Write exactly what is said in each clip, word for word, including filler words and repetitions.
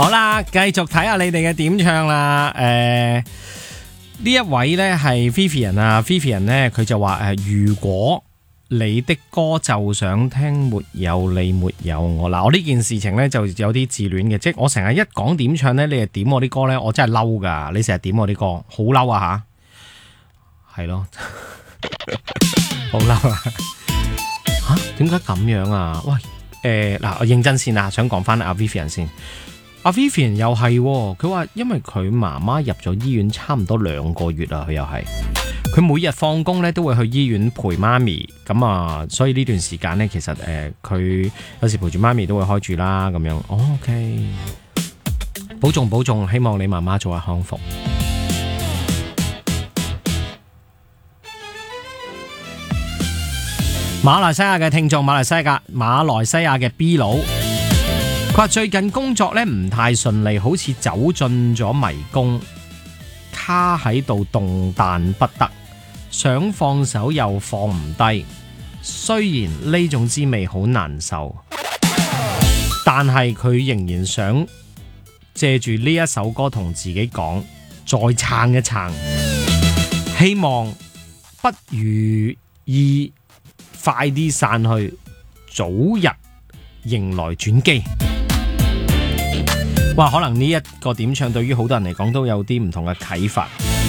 好啦，繼續睇下你哋嘅點唱啦。誒、呃，呢一位呢係 Vivian 啊 ，Vivian 呢佢就話誒、呃，如果你的歌就想聽，沒有你沒有我。嗱，我呢件事情呢就有啲自戀嘅，即係我成日一講點唱呢，你係點我啲歌呢，我真係嬲噶。你成日點我啲歌，好嬲啊吓，係咯，好嬲啊！吓，點解咁樣啊？喂，誒，嗱，我認真先啊，想講翻阿 Vivian 先。阿 Vivian 又係，佢話因為佢媽媽入咗醫院差唔多兩個月啦，佢又係，佢每日放工咧都會去醫院陪媽咪，咁啊，所以呢段時間咧，其實誒，佢、呃、有時陪住媽咪都會開住啦，咁樣。哦 OK， 保重保重，希望你媽媽早日康復。馬來西亞嘅聽眾，馬來西亞馬來西亞嘅 B 佬。佢話最近工作咧唔太順利，好似走進咗迷宮，卡喺度動彈不得，想放手又放唔低。雖然呢種滋味好難受，但係佢仍然想借住呢一首歌同自己講，再撐一撐，希望不如意快啲散去，早日迎來轉機。哇，可能呢一個點唱對於好多人嚟講都有啲唔同嘅啟發，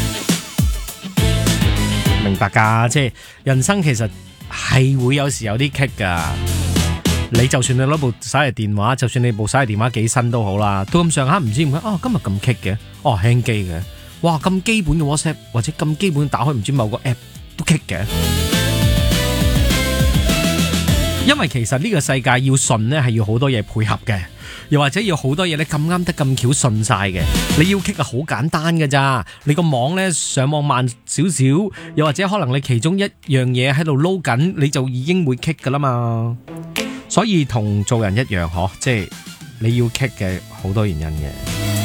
明白噶，即係人生其實係會有時有啲棘噶。你就算你攞部手提電話，就算你部手提電話幾新都好啦，都咁上下唔知點解，哦今日咁棘嘅，哦輕機嘅，哇咁基本嘅 WhatsApp 或者咁基本打開唔知某個 app 都棘嘅。因為其實呢個世界要順呢係要好多嘢配合嘅，又或者要好多嘢咧咁啱得咁巧順晒嘅。你要 kick 啊好簡單㗎咋，你個網呢上網慢少少，又或者可能你其中一樣嘢喺度撈緊，你就已經會 kick 噶啦嘛。所以同做人一樣嗬，即係你要 kick 嘅好多原因嘅。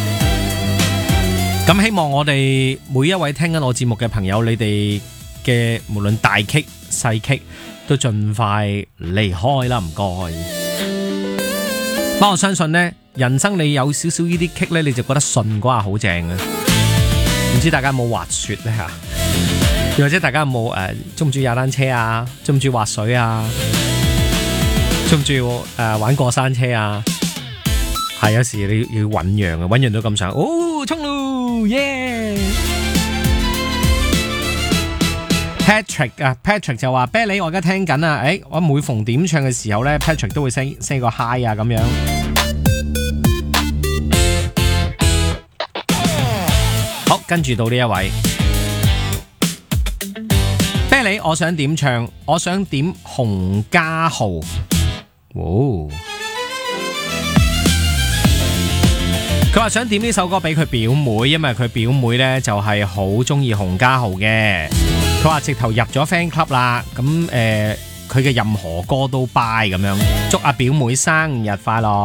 咁希望我哋每一位聽緊我節目嘅朋友，你哋嘅無論大 kick 細 kick都盡快離開啦，唔該。不過我相信呢，人生你有少少呢啲棘呢，你就覺得順嗰下好正啊！唔知大家有冇滑雪呢？吓？又或者大家有冇誒中唔中意踩單車啊？中唔中意滑水啊？中唔中意誒玩過山車啊？係有時你要醞釀啊，醞釀到咁上，哦衝咯耶！Patrick 啊 ，Patrick 就話啤梨，我而家聽緊啊，誒，我每逢點唱嘅時候咧 ，Patrick 都會 send send 個 hi 啊，咁樣。好，跟住到呢一位啤梨，我想點唱，我想點洪家豪。哦，佢話想點呢首歌俾佢表妹，因為佢表妹咧就係好中意洪家豪嘅。佢話直頭入咗 fan club 啦，咁誒佢嘅任何歌都 buy 咁樣，祝阿表妹生日快樂。